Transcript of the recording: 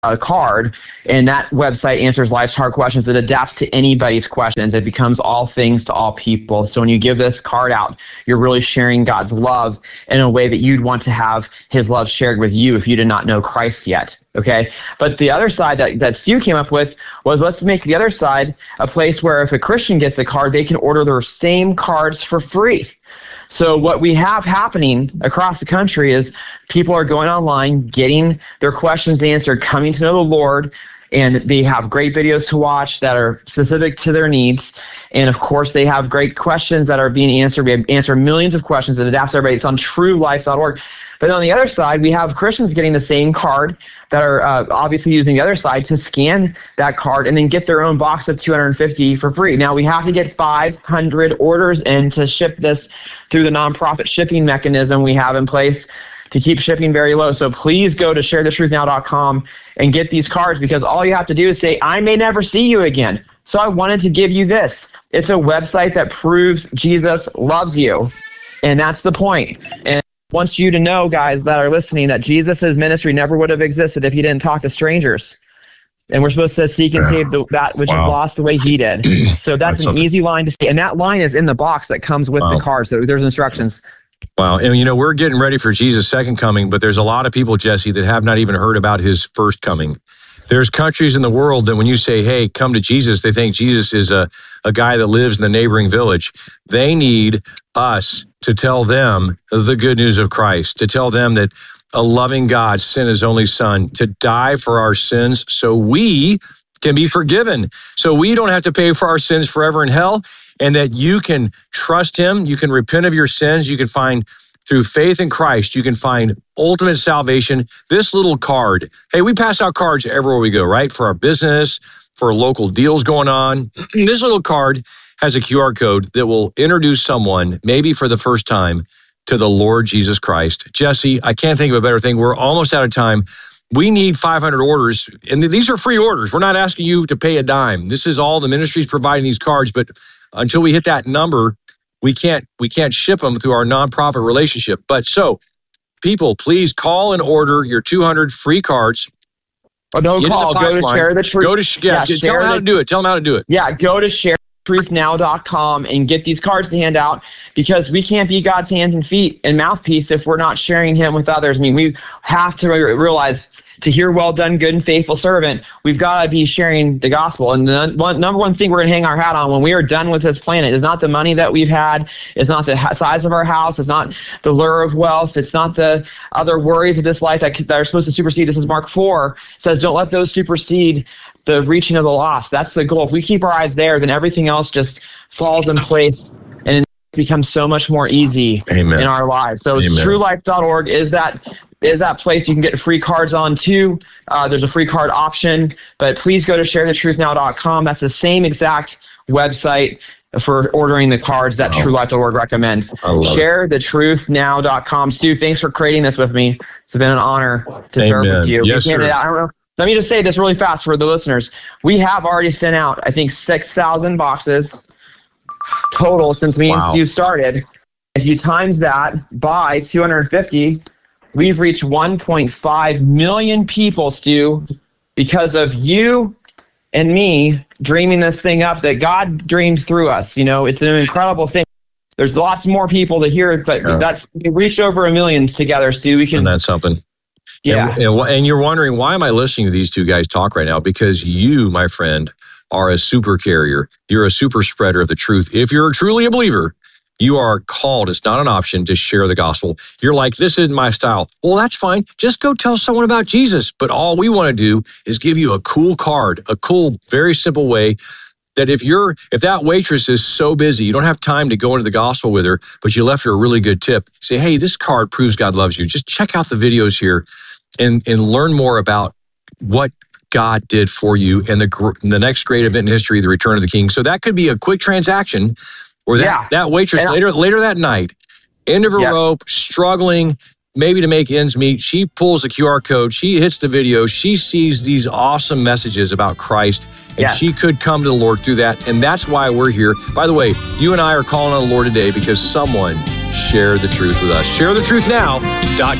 a card, and that website answers life's hard questions. It adapts to anybody's questions. It becomes all things to all people. So when you give this card out, you're really sharing God's love in a way that you'd want to have his love shared with you if you did not know Christ yet. Okay. But the other side that Stu came up with was, let's make the other side a place where if a Christian gets a card, they can order their same cards for free. So what we have happening across the country is people are going online, getting their questions answered, coming to know the Lord, and they have great videos to watch that are specific to their needs. And of course, they have great questions that are being answered. We have answered millions of questions that adapts to everybody. It's on truelife.org. But on the other side, we have Christians getting the same card that are obviously using the other side to scan that card and then get their own box of 250 for free. Now, we have to get 500 orders in to ship this through the nonprofit shipping mechanism we have in place to keep shipping very low. So please go to sharethetruthnow.com and get these cards, because all you have to do is say, I may never see you again, so I wanted to give you this. It's a website that proves Jesus loves you, and that's the point. And wants you to know, guys that are listening, that Jesus' ministry never would have existed if he didn't talk to strangers. And we're supposed to seek and save that which is lost the way he did. So that's an easy line to say. And that line is in the box that comes with the card. So there's instructions. Wow. And, you know, we're getting ready for Jesus' second coming, but there's a lot of people, Jesse, that have not even heard about his first coming. There's countries in the world that when you say, hey, come to Jesus, they think Jesus is a guy that lives in the neighboring village. They need us to tell them the good news of Christ, to tell them that a loving God sent his only son to die for our sins so we can be forgiven, so we don't have to pay for our sins forever in hell, and that you can trust him, you can repent of your sins, you can find, through faith in Christ, you can find ultimate salvation. This little card, hey, we pass out cards everywhere we go, right? For our business, for local deals going on. This little card has a QR code that will introduce someone, maybe for the first time, to the Lord Jesus Christ. Jesse, I can't think of a better thing. We're almost out of time. We need 500 orders, and these are free orders. We're not asking you to pay a dime. This is all the ministry's providing these cards, but until we hit that number, we can't ship them through our nonprofit relationship. But so, people, please call and order your 200 free cards. Oh, don't call. Go to Share the Truth. Tell them how to do it. Tell them how to do it. Yeah, go to sharethetruthnow.com and get these cards to hand out, because we can't be God's hands and feet and mouthpiece if we're not sharing him with others. I mean, we have to realize, to hear well done, good and faithful servant, we've got to be sharing the gospel. And the number one thing we're going to hang our hat on when we are done with this planet is not the money that we've had. It's not the size of our house. It's not the lure of wealth. It's not the other worries of this life that are supposed to supersede. This is Mark 4. It says, don't let those supersede the reaching of the lost. That's the goal. If we keep our eyes there, then everything else just falls in place and it becomes so much more easy in our lives. So truelife.org is that place you can get free cards on too. There's a free card option, but please go to sharethetruthnow.com. That's the same exact website for ordering the cards that truelife.org recommends. Sharethetruthnow.com. Stu, thanks for creating this with me. It's been an honor to serve with you. Yes, sir. I don't know. Let me just say this really fast for the listeners. We have already sent out, I think, 6,000 boxes total since me and Stu started. If you times that by 250, we've reached 1.5 million people, Stu, because of you and me dreaming this thing up that God dreamed through us. You know, it's an incredible thing. There's lots more people to hear it, but we reached over 1 million together, Stu. And that's something. Yeah. And you're wondering, why am I listening to these two guys talk right now? Because you, my friend, are a super carrier. You're a super spreader of the truth. If you're truly a believer, you are called, it's not an option, to share the gospel. You're like, this isn't my style. Well, that's fine. Just go tell someone about Jesus. But all we want to do is give you a cool card, a cool, very simple way that if that waitress is so busy, you don't have time to go into the gospel with her, but you left her a really good tip. Say, hey, this card proves God loves you. Just check out the videos here and learn more about what God did for you and the next great event in history, the return of the King. So that could be a quick transaction, or that waitress later that night, end of her rope, struggling maybe to make ends meet. She pulls the QR code. She hits the video. She sees these awesome messages about Christ, and she could come to the Lord through that. And that's why we're here. By the way, you and I are calling on the Lord today because someone shared the truth with us. ShareTheTruthNow.com.